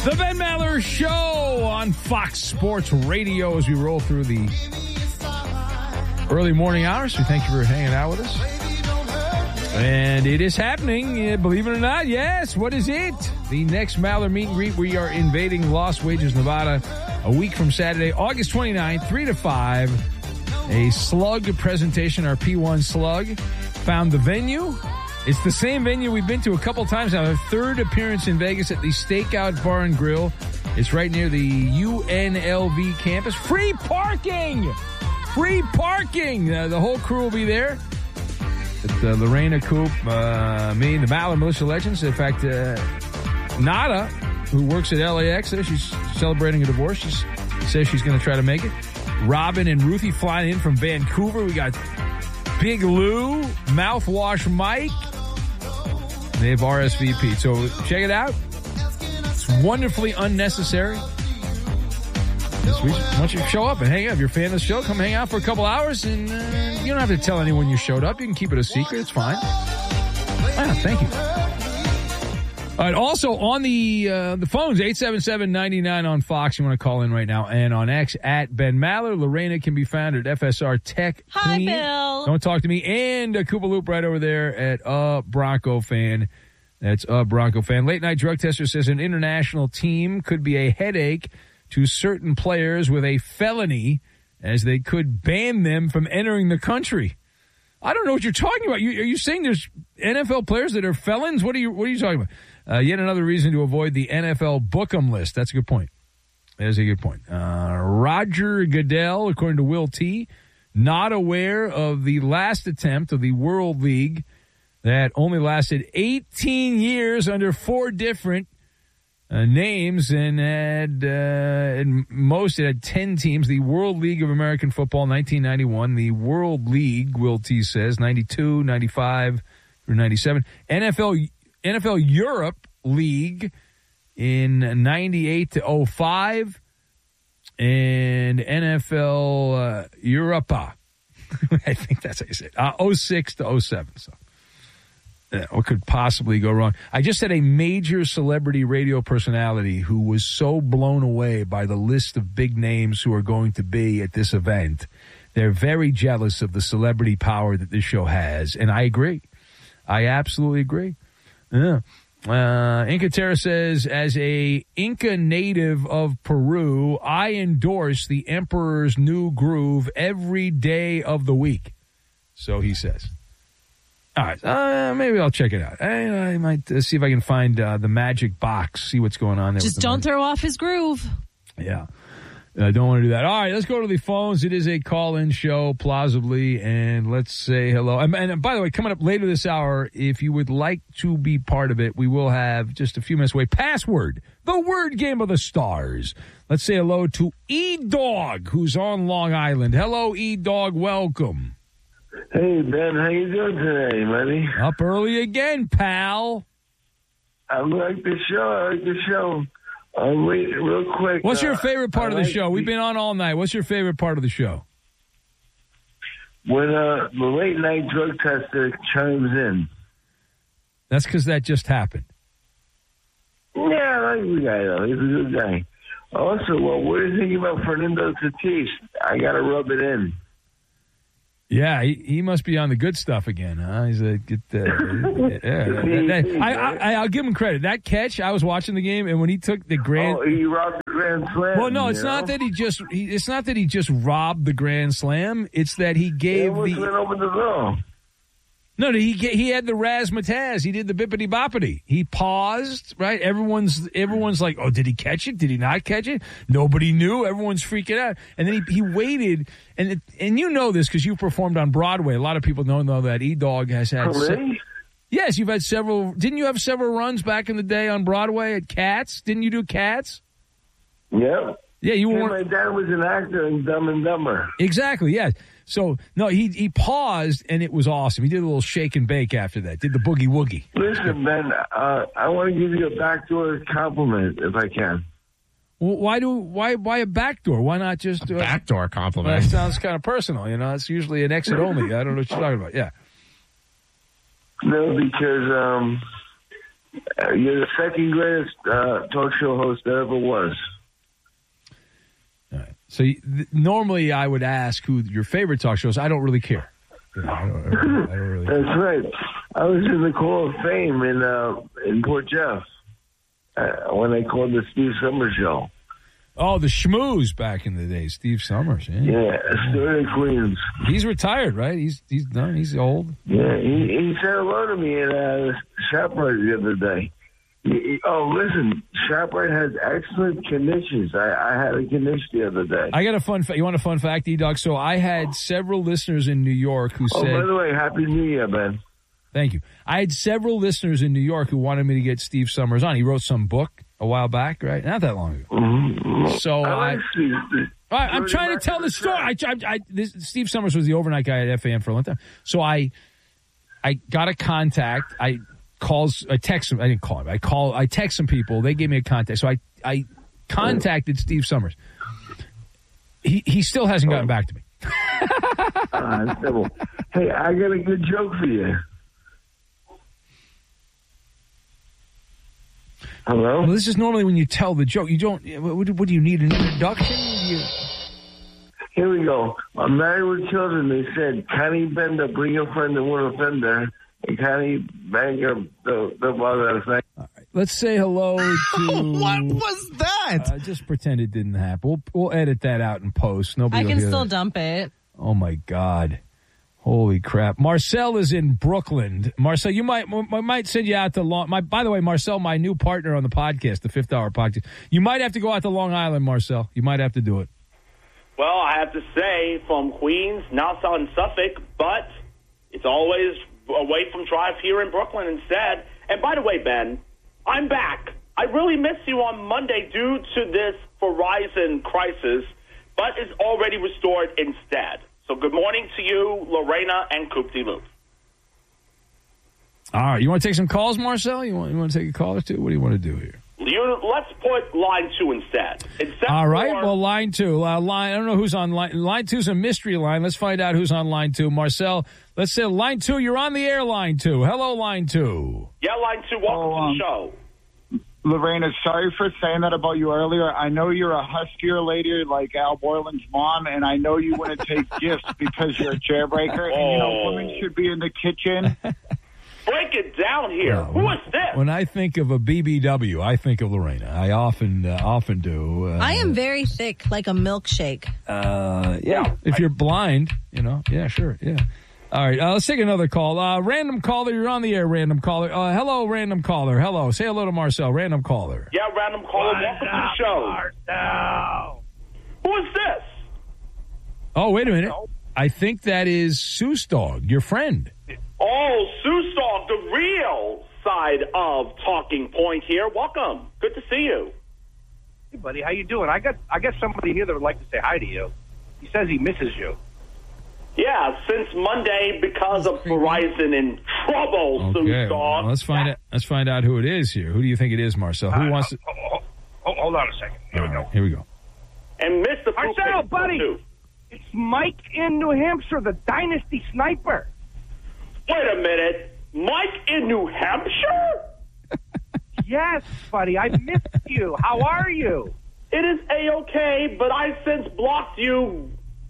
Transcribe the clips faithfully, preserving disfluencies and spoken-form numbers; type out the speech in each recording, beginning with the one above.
The Ben Maller Show on Fox Sports Radio as we roll through the early morning hours. We thank you for hanging out with us. And it is happening, believe it or not. Yes, what is it? The next Maller meet and greet. We are invading Las Vegas, Nevada a week from Saturday, August twenty-ninth, three to five. A slug presentation, our P one slug. Found the venue. It's the same venue we've been to a couple times now. Our third appearance in Vegas at the Stakeout Bar and Grill. It's right near the U N L V campus. Free parking! Free parking! Uh, the whole crew will be there. It's, uh, Lorena, Coop, uh, me, the Maller Militia Legends. In fact, uh, Nada, who works at L A X, she's celebrating a divorce. She says she's going to try to make it. Robin and Ruthie flying in from Vancouver. We got Big Lou, Mouthwash Mike. They have R S V P. So check it out. It's wonderfully unnecessary. Why don't you show up and hang out? If you're a fan of the show, come hang out for a couple hours. And uh, you don't have to tell anyone you showed up. You can keep it a secret. It's fine. Ah, thank you. All right, also on the uh, the phones, eight seven seven, nine nine on Fox. You want to call in right now. And on X, at Ben Maller. Lorena can be found at F S R Tech. Hi, Queen. Bill. Don't talk to me. And a Koopa Loop right over there at uh, Bronco Fan. That's a Bronco Fan. Late Night Drug Tester says an international team could be a headache to certain players with a felony, as they could ban them from entering the country. I don't know what you're talking about. You, are you saying there's N F L players that are felons? What are you What are you talking about? Uh, yet another reason to avoid the N F L Book'em list. That's a good point. That's a good point. Uh, Roger Goodell, according to Will T., not aware of the last attempt of the World League that only lasted eighteen years under four different uh, names and had, uh, and most it had ten teams. The World League of American Football, nineteen ninety-one. The World League, Will T says, ninety-two, ninety-five through ninety-seven. N F L N F L Europe League in ninety-eight to oh five, and N F L uh, Europa. I think that's how you say it. Uh, oh six to oh seven. So, uh, what could possibly go wrong? I just had a major celebrity radio personality who was so blown away by the list of big names who are going to be at this event. They're very jealous of the celebrity power that this show has, and I agree. I absolutely agree. Yeah. Uh, Inca Terra says, as a Inca native of Peru, I endorse the Emperor's New Groove every day of the week. So he says. All right. Uh, maybe I'll check it out. I, I might uh, see if I can find uh, the magic box, see what's going on there. Just don't throw off his groove. Yeah. I uh, don't want to do that. All right, let's go to the phones. It is a call-in show, plausibly, and let's say hello. And, and by the way, coming up later this hour, if you would like to be part of it, we will have just a few minutes away. Password, the word game of the stars. Let's say hello to E-Dog, who's on Long Island. Hello, E-Dog. Welcome. Hey, Ben. How you doing today, buddy? Up early again, pal. I like the show. I like the show. Um, wait, real quick. What's your uh, favorite part I of the like show? We've been on all night. What's your favorite part of the show? When uh, the late night drug tester chimes in. That's because that just happened. Yeah, I like the guy, though. He's a good guy. Also, well, what do you think about Fernando Tatis? I got to rub it in. Yeah, he, he must be on the good stuff again, huh? He's a good. Uh, yeah, that, that, I, I, I'll give him credit. That catch, I was watching the game, and when he took the grand, oh, he robbed the grand slam. Well, no, it's not know? that he just. He, it's not that he just robbed the grand slam. It's that he gave yeah, the. Went over the door. No, no, he he had the razzmatazz. He did the bippity boppity. He paused, right? Everyone's everyone's like, oh, did he catch it? Did he not catch it? Nobody knew. Everyone's freaking out. And then he, he waited, and it, and you know this because you performed on Broadway. A lot of people don't know that E-Dog has had. Oh, really? Se- yes, you've had several. Didn't you have several runs back in the day on Broadway at Cats? Didn't you do Cats? Yep. Yeah, you were. were. My dad was an actor in Dumb and Dumber. Exactly. Yes. So, no, he he paused, and it was awesome. He did a little shake and bake after that, did the boogie woogie. Listen, Ben, uh, I want to give you a backdoor compliment, if I can. Well, why do why why a backdoor? Why not just... A uh, backdoor compliment. That sounds kind of personal, you know. It's usually an exit only. I don't know what you're talking about. Yeah. No, because um, Uh, you're the second greatest uh, talk show host there ever was. All right. So you, th- normally I would ask who your favorite talk show is. I don't really care. You know, I don't, I don't, I don't really That's care. right. I was in the Hall of Fame in uh, in Port Jeff uh, when they called the Steve Summers show. Oh, the schmooze back in the day, Steve Summers. Yeah, Yeah, Astoria, Queens. He's retired, right? He's he's done. He's old. Yeah, he, he said hello to me at uh, ShopRite the other day. He, he, oh, listen, ShopRite has excellent conditions. I, I had a condition the other day. I got a fun fact. You want a fun fact, E-Dog? So I had several listeners in New York who oh, said... by the way, Happy New Year, Ben. Thank you. I had several listeners in New York who wanted me to get Steve Summers on. He wrote some book a while back, right? Not that long ago. Mm-hmm. So I, I... like Steve. I, I'm trying to tell the story. I, I, I, this, Steve Summers was the overnight guy at F A M for a long time. So I, I got a contact. I calls. I text him. I didn't call him. I call. I text some people. They gave me a contact. So I, I contacted Steve Summers. He, he still hasn't gotten back to me. uh, simple. Hey, I got a good joke for you. Hello? Well, this is normally when you tell the joke. You don't. What, what do you need, an introduction? You, Here we go. I'm married with children. They said, Connie Bender, bring your friend and won't offend her. And Connie Banger, the, the mother of that. all right, let's say hello to. What was that? Uh, just pretend it didn't happen. We'll, we'll edit that out and post. Nobody I will can hear still that. dump it. Oh my God. Holy crap. Marcel is in Brooklyn. Marcel, you might I might send you out to Long my by the way, Marcel, my new partner on the podcast, the Fifth Hour podcast. You might have to go out to Long Island, Marcel. You might have to do it. Well, I have to say, from Queens, Nassau, and Suffolk, but it's always away from drive here in Brooklyn instead. And by the way, Ben, I'm back. I really missed you on Monday due to this Verizon crisis, but it's already restored instead. So good morning to you, Lorena, and Coop de Loop. All right. You want to take some calls, Marcel? You want you want to take a call or two? What do you want to do here? You, let's put line two instead. Except All right. for- Well, line two. Uh, line. I don't know who's on line. Line two's a mystery line. Let's find out who's on line two. Marcel, let's say line two. You're on the air, line two. Hello, line two. Yeah, line two, welcome Oh, um, to the show. Lorena, sorry for saying that about you earlier. I know you're a huskier lady like Al Borland's mom, and I know you wouldn't take gifts because you're a jailbreaker. And, you know, Oh. women should be in the kitchen. Break it down here. Yeah, Who when- is this? When I think of a B B W, I think of Lorena. I often uh, often do. Uh, I am very thick, like a milkshake. Uh, yeah. If you're blind, you know. Yeah, sure. Yeah. All right. Uh, let's take another call. Uh, random caller, you're on the air. Random caller. Uh, hello, random caller. Hello. Say hello to Marcel. Random caller. Yeah, random caller, welcome to the show. No. Who is this? Oh, wait a minute. I think that is Seuss Dog, your friend. Oh, Seuss Dog, the real side of Talking Point here. Welcome. Good to see you. Hey, buddy, how you doing? I got I got somebody here that would like to say hi to you. He says he misses you. Yeah, since Monday, because of Verizon in trouble, Okay. Seuss Well, Dog. let's find out. Let's find out who it is here. Who do you think it is, Marcel? Who Uh, wants to? oh, oh, oh, hold on a second. Here All we right, go. here we go. And Mister Marcel, buddy. It's Mike in New Hampshire, the Dynasty Sniper. Wait a minute. Mike in New Hampshire? Yes, buddy, I missed you. How are you? It is A-okay, but I've since blocked you.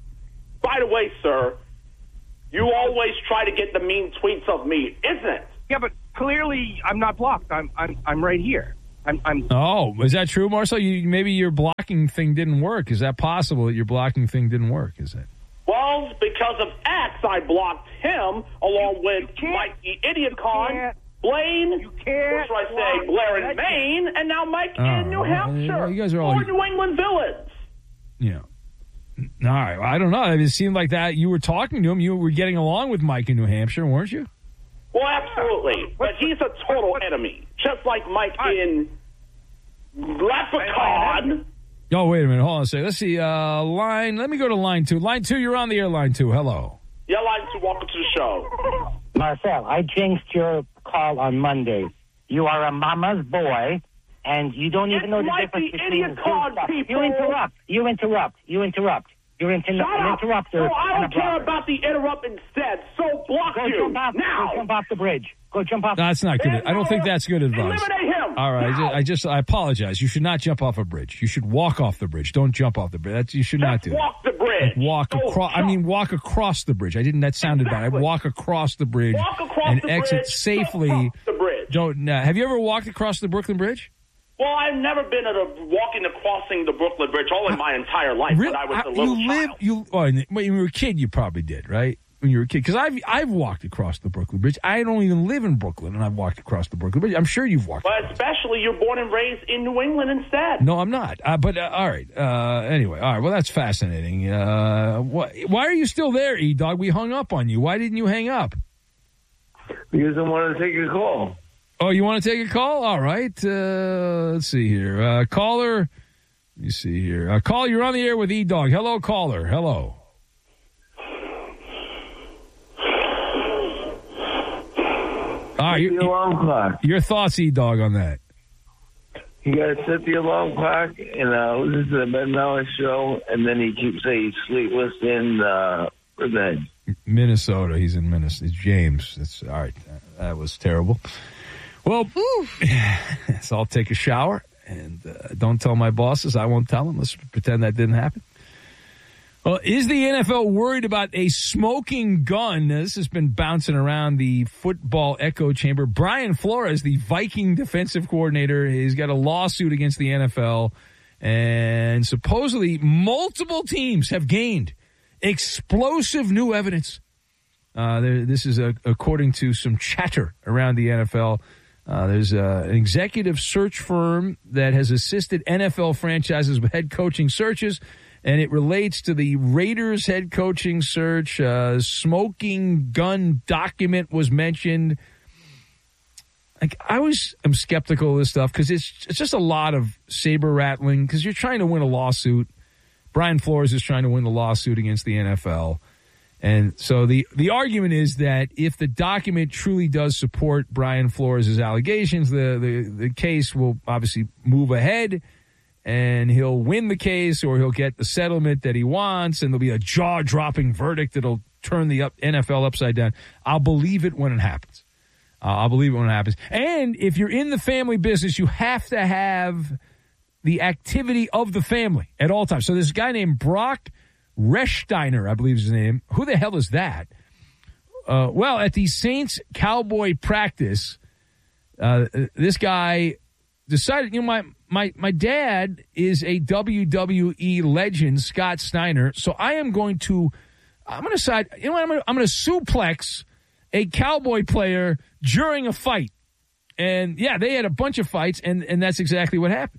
By the way, sir, you always try to get the mean tweets of me, isn't it? Yeah, but clearly I'm not blocked. I'm I'm I'm right here. I'm I'm Oh, is that true, Marcel? You, maybe your blocking thing didn't work. Is that possible that your blocking thing didn't work? Is it? Well, because of X, I blocked him along with can't- Mike the Idiot you Con, can't- Blaine, you can't what should I say, block Blair in that- Maine, and now Mike Oh, in New well, Hampshire. you guys are all- Or New England Villains. Yeah. All right. Well, I don't know. I mean, it seemed like that you were talking to him. You were getting along with Mike in New Hampshire, weren't you? Well, absolutely. But he's a total enemy, just like Mike in Leprechaun. Oh, wait a minute. Hold on a second. Let's see. Uh, line. Let me go to line two. Line two, you're on the air, line two. Hello. Yeah, line two, welcome to the show. Marcel, I jinxed your call on Monday. You are a mama's boy, and you don't even It's know the like difference the between idiot two card stuff. people. You interrupt. You interrupt. You interrupt. You're an, inter- Shut an up. interrupter. No, I and don't a care blocker. about the interrupt instead. So block Go you jump off, now. Go jump off the bridge. Go jump off. No, that's not good. I don't think that's good advice. Eliminate him. All right, now. I just I apologize. You should not jump off a bridge. You should walk off the bridge. Don't jump off the bridge. That's, you should not Just do that. walk the bridge. Like walk Don't across. I jump. mean, walk across the bridge. I didn't. That sounded bad. Exactly. I'd walk across the bridge Walk across and the exit bridge. safely. Don't cross the bridge. Don't. Uh, have you ever walked across the Brooklyn Bridge? Well, I've never been at a walking and crossing the Brooklyn Bridge all in my entire life. Really? When I was How- a little you child. live. You well, when you were a kid, you probably did, right? When you were a kid, because I've I've walked across the Brooklyn Bridge. I don't even live in Brooklyn, and I've walked across the Brooklyn Bridge. I'm sure you've walked. But especially you're born and raised in New England instead. No, I'm not. Uh, but uh, all right. Uh, anyway, all right. Well, that's fascinating. Uh, wh- why are you still there, E Dog? We hung up on you. Why didn't you hang up? Because I wanted to take a call. Oh, you want to take a call? All right. Uh, let's see here. Uh, caller. Let me see here. Uh, call. You're on the air with E Dog. Hello, caller. Hello. All right. Set the Your, alarm clock. your thoughts, E Dog, on that? You got to set the alarm clock and uh, listen to the Ben Miller show, and then he keeps saying he's sleepless in uh, revenge. Minnesota. He's in Minnesota. It's James. That's all right. That was terrible. Well, so I'll take a shower and uh, don't tell my bosses. I won't tell them. Let's pretend that didn't happen. Well, is the N F L worried about a smoking gun? Now, this has been bouncing around the football echo chamber. Brian Flores, the Viking defensive coordinator, he's got a lawsuit against the N F L, and supposedly multiple teams have gained explosive new evidence. Uh, there, this is a, according to some chatter around the N F L. Uh, there's uh, an executive search firm that has assisted N F L franchises with head coaching searches, and it relates to the Raiders head coaching search. Uh, smoking gun document was mentioned. Like, I always am skeptical of this stuff because it's, it's just a lot of saber rattling because you're trying to win a lawsuit. Brian Flores is trying to win the lawsuit against the N F L. And so the, the argument is that if the document truly does support Brian Flores' allegations, the, the, the case will obviously move ahead and he'll win the case or he'll get the settlement that he wants and there'll be a jaw-dropping verdict that'll turn the up, N F L upside down. I'll believe it when it happens. Uh, I'll believe it when it happens. And if you're in the family business, you have to have the activity of the family at all times. So this guy named Brock Rechsteiner, I believe is his name. Who the hell is that? Uh, well, at the Saints Cowboy practice, uh, this guy decided, you know, my, my, my dad is a W W E legend, Scott Steiner, so I am going to, I'm going to decide, you know what, I'm going to, I'm going to suplex a Cowboy player during a fight. And, yeah, they had a bunch of fights, and, and that's exactly what happened.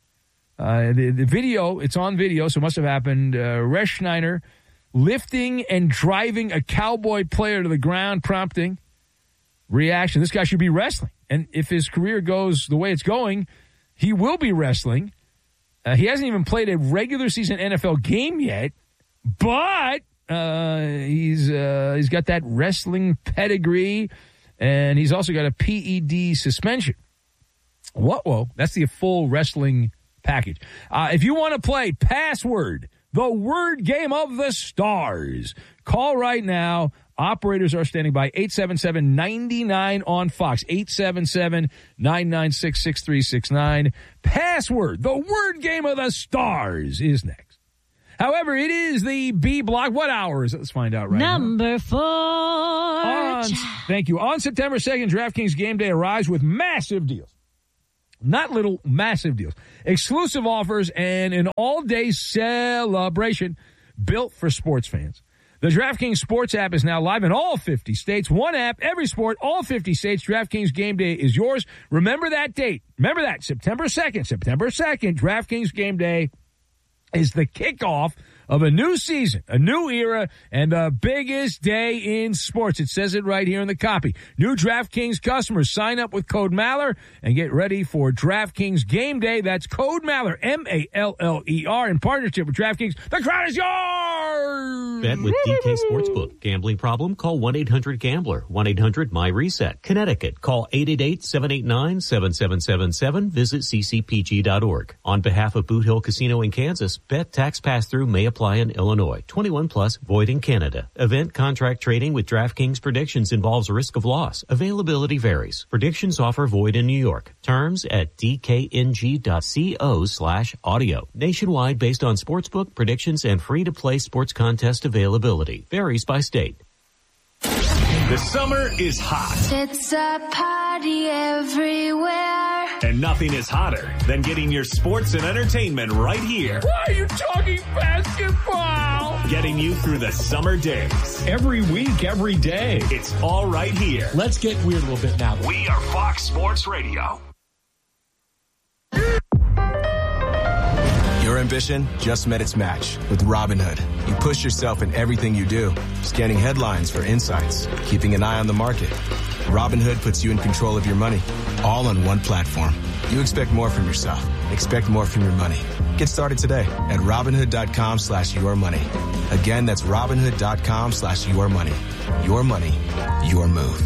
Uh, the, the video, it's on video, so it must have happened. Uh, Rechsteiner lifting and driving a Cowboy player to the ground, prompting reaction. This guy should be wrestling. And if his career goes the way it's going, he will be wrestling. Uh, he hasn't even played a regular season N F L game yet, but uh, he's uh, he's got that wrestling pedigree, and he's also got a P E D suspension. Whoa, whoa, that's the full wrestling package. Uh, if you want to play Password, the word game of the stars, call right now. Operators are standing by. eight seven seven, nine nine on Fox. eight seven seven, nine nine six, six three six nine. Password, the word game of the stars, is next. However, it is the B block. What hour is it? Let's find out right Number now. Number four. On, thank you. On September second, DraftKings Game Day arrives with massive deals. Not little, massive deals. Exclusive offers and an all-day celebration built for sports fans. The DraftKings Sports app is now live in all fifty states. One app, every sport, all fifty states. DraftKings Game Day is yours. Remember that date. Remember that, September second. September second, DraftKings Game Day is the kickoff of a new season, a new era, and the biggest day in sports. It says it right here in the copy. New DraftKings customers, sign up with code Maller and get ready for DraftKings Game Day. That's code Maller, M A L L E R, in partnership with DraftKings. The crowd is yours! Bet with D K Sportsbook. Gambling problem? Call one eight hundred gambler. one eight hundred my reset. Connecticut. Call eight eight eight, seven eight nine, seven seven seven seven. Visit c c p g dot org. On behalf of Boot Hill Casino in Kansas, bet tax pass-through may apply. apply in Illinois. twenty-one plus, void in Canada. Event contract trading with DraftKings predictions involves risk of loss. Availability varies. Predictions offer void in New York. Terms at dkng.co slash audio. Nationwide based on sportsbook predictions and free-to-play sports contest availability. Varies by state. The summer is hot. It's a party everywhere. And nothing is hotter than getting your sports and entertainment right here. Why are you talking basketball? Getting you through the summer days. Every week, every day. It's all right here. Let's get weird a little bit now. We are Fox Sports Radio. Your ambition just met its match with Robinhood. You push yourself in everything you do, scanning headlines for insights, keeping an eye on the market. Robinhood puts you in control of your money, all on one platform. You expect more from yourself. Expect more from your money. Get started today at Robinhood.com slash your money. Again, that's Robinhood.com slash your money. Your money, your move.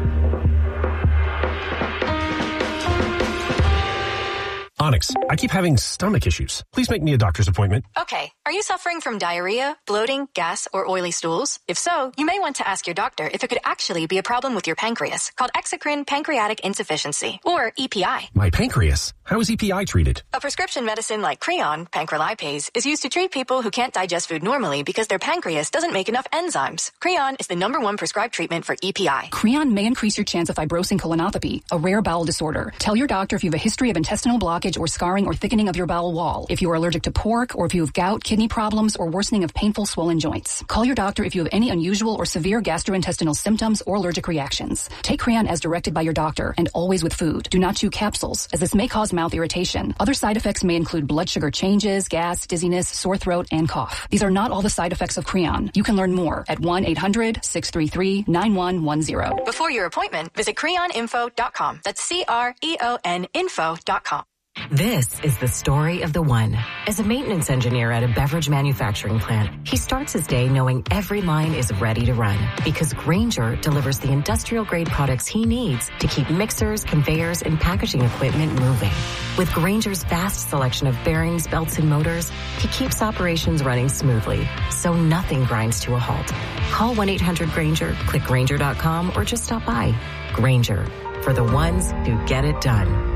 Onyx, I keep having stomach issues. Please make me a doctor's appointment. Okay. Are you suffering from diarrhea, bloating, gas, or oily stools? If so, you may want to ask your doctor if it could actually be a problem with your pancreas, called exocrine pancreatic insufficiency, or E P I. My pancreas? How is E P I treated? A prescription medicine like Creon, pancrelipase, is used to treat people who can't digest food normally because their pancreas doesn't make enough enzymes. Creon is the number one prescribed treatment for E P I. Creon may increase your chance of fibrosing colonopathy, a rare bowel disorder. Tell your doctor if you have a history of intestinal blockage or scarring or thickening of your bowel wall, if you are allergic to pork, or if you have gout, kidney problems, or worsening of painful swollen joints. Call your doctor if you have any unusual or severe gastrointestinal symptoms or allergic reactions. Take Creon as directed by your doctor and always with food. Do not chew capsules, as this may cause mouth irritation. Other side effects may include blood sugar changes, gas, dizziness, sore throat, and cough. These are not all the side effects of Creon. You can learn more at one eight hundred six three three nine one one zero. Before your appointment, visit creon info dot com. That's C R E O N info dot com. This is the story of the one. As a maintenance engineer at a beverage manufacturing plant, he starts his day knowing every line is ready to run because Grainger delivers the industrial-grade products he needs to keep mixers, conveyors, and packaging equipment moving. With Grainger's vast selection of bearings, belts, and motors, he keeps operations running smoothly, so nothing grinds to a halt. Call one eight hundred Grainger, click Grainger dot com, or just stop by. Grainger, for the ones who get it done.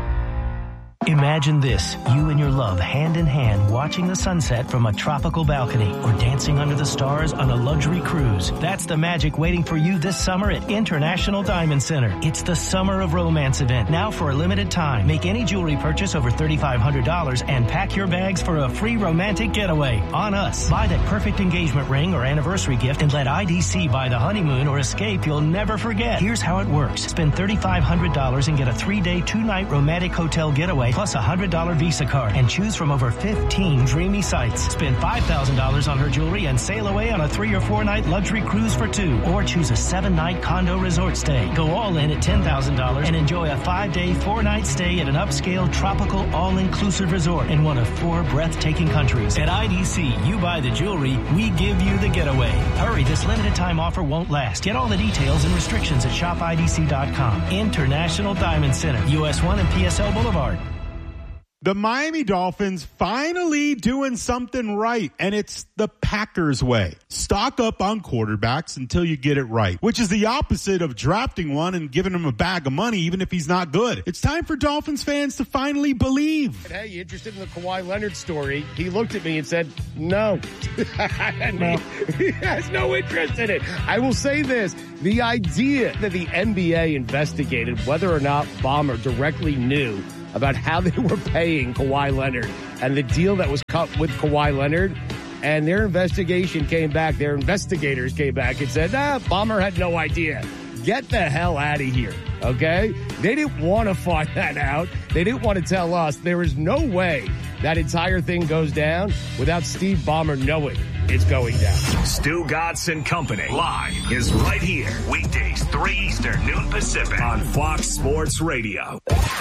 Imagine this, you and your love hand in hand watching the sunset from a tropical balcony or dancing under the stars on a luxury cruise. That's the magic waiting for you this summer at International Diamond Center. It's the Summer of Romance event, now for a limited time. Make any jewelry purchase over three thousand five hundred dollars and pack your bags for a free romantic getaway on us. Buy that perfect engagement ring or anniversary gift and let I D C buy the honeymoon or escape you'll never forget. Here's how it works. Spend three thousand five hundred dollars and get a three-day, two-night romantic hotel getaway plus a one hundred dollars Visa card and choose from over fifteen dreamy sites. Spend five thousand dollars on her jewelry and sail away on a three or four night luxury cruise for two. Or choose a seven night condo resort stay. Go all in at ten thousand dollars and enjoy a five day, four night stay at an upscale, tropical, all-inclusive resort in one of four breathtaking countries. At I D C, you buy the jewelry, we give you the getaway. Hurry, this limited time offer won't last. Get all the details and restrictions at shop I D C dot com. International Diamond Center, U S one and P S L Boulevard. The Miami Dolphins finally doing something right, and it's the Packers way. Stock up on quarterbacks until you get it right, which is the opposite of drafting one and giving him a bag of money even if he's not good. It's time for Dolphins fans to finally believe. Hey, you interested in the Kawhi Leonard story? He looked at me and said, no. no. He has no interest in it. I will say this. The idea that the N B A investigated whether or not Ballmer directly knew about how they were paying Kawhi Leonard and the deal that was cut with Kawhi Leonard, and their investigation came back, their investigators came back and said, nah, Ballmer had no idea. Get the hell out of here, okay? They didn't want to find that out. They didn't want to tell us. There is no way that entire thing goes down without Steve Ballmer knowing it's going down. Stugotz and Company live is right here. Weekdays, three Eastern, noon Pacific on Fox Sports Radio.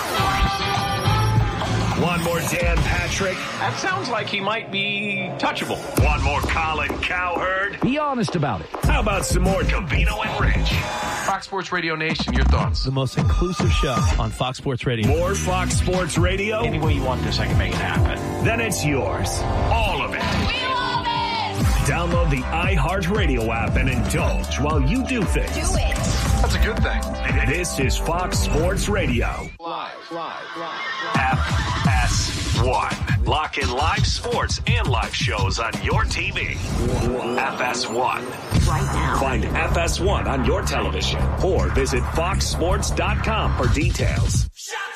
One more Dan Patrick. That sounds like he might be touchable. One more Colin Cowherd. Be honest about it. How about some more Covino and Rich? Fox Sports Radio Nation, your thoughts? The most inclusive show on Fox Sports Radio. More Fox Sports Radio? Any way you want this, I can make it happen. Then it's yours. All of it. We love it. Download the iHeartRadio app and indulge while you do things. Do it. That's a good thing. This is Fox Sports Radio. Live, live, live. F S one. Lock in live sports and live shows on your T V. F S one. Right now. Find F S one on your television or visit fox sports dot com for details.